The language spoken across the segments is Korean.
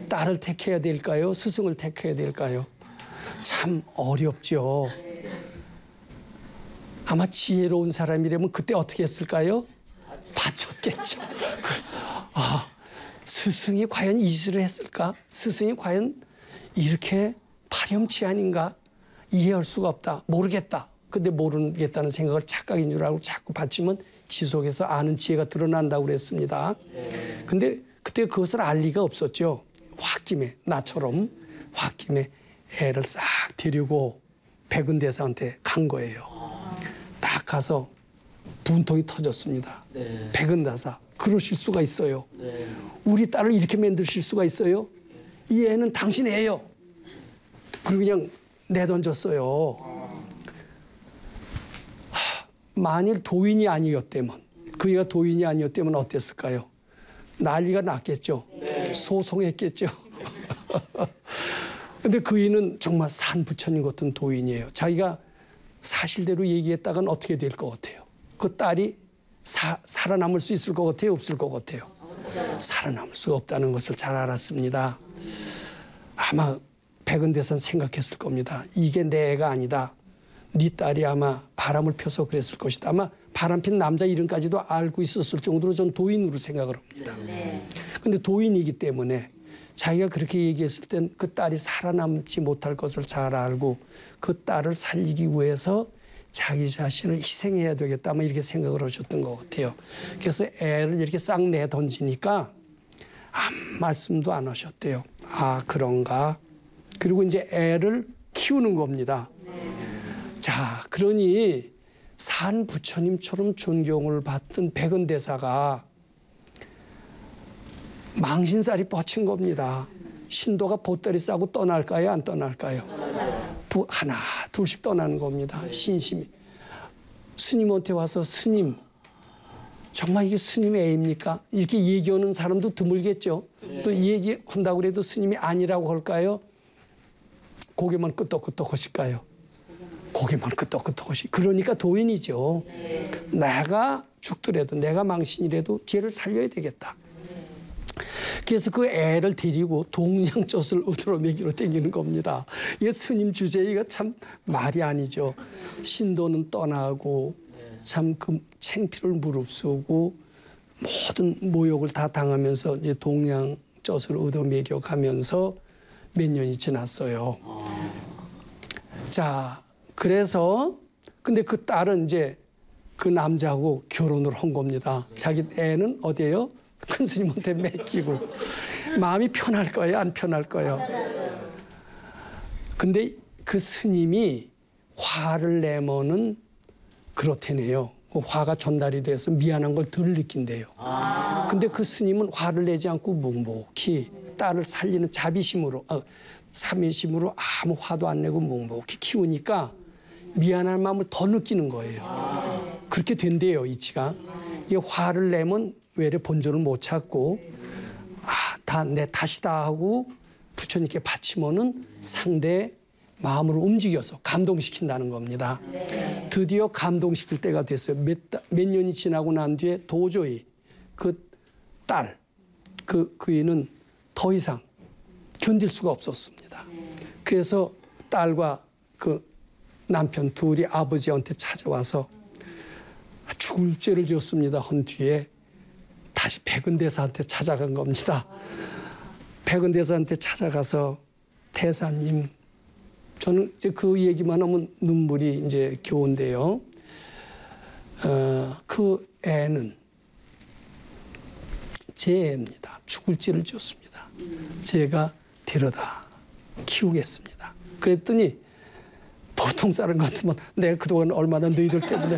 딸을 택해야 될까요? 스승을 택해야 될까요? 참 어렵죠. 아마 지혜로운 사람이라면 그때 어떻게 했을까요? 바쳤겠죠. 스승이 과연 이 짓을 했을까? 스승이 과연 이렇게 파렴치한인가? 이해할 수가 없다. 모르겠다. 근데 모르겠다는 생각을 착각인 줄 알고 자꾸 바치면 지속해서 아는 지혜가 드러난다고 그랬습니다. 근데 그때 그것을 알 리가 없었죠. 홧김에 나처럼 홧김에 애를 싹 데리고 백은대사한테 간 거예요. 딱 가서 분통이 터졌습니다. 백은대사 그러실 수가 있어요. 우리 딸을 이렇게 만드실 수가 있어요? 이 애는 당신 애예요. 그리고 그냥 내던졌어요. 만일 도인이 아니었다면, 그 애가 도인이 아니었다면 어땠을까요? 난리가 났겠죠. 소송했겠죠. 근데 그 애는 정말 산부천인 같은 도인이에요. 자기가 사실대로 얘기했다간 어떻게 될 것 같아요? 그 딸이 살아남을 수 있을 것 같아요? 없을 것 같아요? 살아남을 수가 없다는 것을 잘 알았습니다. 아마 백은대사는 생각했을 겁니다. 이게 내 애가 아니다. 네 딸이 아마 바람을 펴서 그랬을 것이다. 아마 바람핀 남자 이름까지도 알고 있었을 정도로 전 도인으로 생각을 합니다. 근데 도인이기 때문에 자기가 그렇게 얘기했을 땐 그 딸이 살아남지 못할 것을 잘 알고 그 딸을 살리기 위해서 자기 자신을 희생해야 되겠다. 아마 이렇게 생각을 하셨던 것 같아요. 그래서 애를 이렇게 싹 내던지니까 아무 말씀도 안 하셨대요. 아, 그런가? 그리고 이제 애를 키우는 겁니다. 자, 그러니 산 부처님처럼 존경을 받던 백은대사가 망신살이 뻗친 겁니다. 신도가 보따리 싸고 떠날까요? 안 떠날까요? 하나, 둘씩 떠나는 겁니다. 신심이. 스님한테 와서 스님, 정말 이게 스님의 애입니까? 이렇게 얘기하는 사람도 드물겠죠. 또 이 얘기한다고 해도 스님이 아니라고 할까요? 고개만 끄덕끄덕 하실까요? 고개만 끄덕끄덕 하시. 그러니까 도인이죠. 내가 죽더라도 내가 망신이라도 쟤를 살려야 되겠다. 그래서 그 애를 데리고 동냥젖을 으드러매기로 댕기는 겁니다. 이게 스님 주제가 참 말이 아니죠. 신도는 떠나고 참 그 창피를 무릅쓰고 모든 모욕을 다 당하면서 이제 동냥젖을 얻어매겨 가면서 몇 년이 지났어요. 자, 그래서 근데 그 딸은 이제 그 남자하고 결혼을 한 겁니다. 자기 애는 어디예요? 큰 스님한테 맡기고. 마음이 편할 거예요? 안 편할 거예요? 근데 그 스님이 화를 내면은 그렇다네요. 그 화가 전달이 돼서 미안한 걸 덜 느낀대요. 근데 그 스님은 화를 내지 않고 묵묵히 딸을 살리는 자비심으로, 사미심으로 아무 화도 안 내고 묵묵히 키우니까 미안한 마음을 더 느끼는 거예요. 그렇게 된대요, 이치가. 이 화를 내면 외래 본전을 못 찾고 다 내 탓이다 하고 부처님께 바치면은 상대 마음으로 움직여서 감동시킨다는 겁니다. 드디어 감동시킬 때가 됐어요. 몇 년이 지나고 난 뒤에 도저히 그 딸, 그 애는 더 이상 견딜 수가 없었습니다. 그래서 딸과 그 남편 둘이 아버지한테 찾아와서 죽을 죄를 지었습니다. 한 뒤에 다시 백은대사한테 찾아간 겁니다. 백은대사한테 찾아가서 대사님, 저는 이제 그 얘기만 하면 눈물이 이제 겨운데요. 그 애는 제 애입니다. 죽을 죄를 지었습니다. 제가 데려다 키우겠습니다. 그랬더니 보통 사람 같으면 내가 그동안 얼마나 너희들 때문에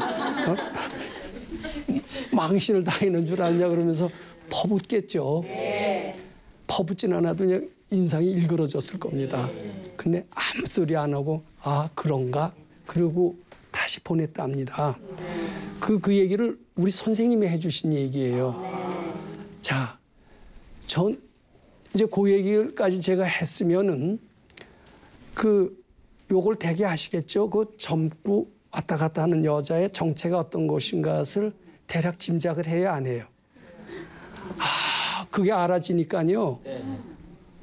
망신을 당하는 줄 아냐 그러면서 퍼붓겠죠. 퍼붓진 않아도 그냥 인상이 일그러졌을 겁니다. 근데 아무 소리 안 하고 아 그런가? 그리고 다시 보냈답니다. 그 얘기를 우리 선생님이 해주신 얘기예요. 자, 전 이제 그 얘기까지 제가 했으면은 요걸 되게 아시겠죠? 그 젊고 왔다 갔다 하는 여자의 정체가 어떤 것인가를 대략 짐작을 해야 안 해요. 그게 알아지니까요.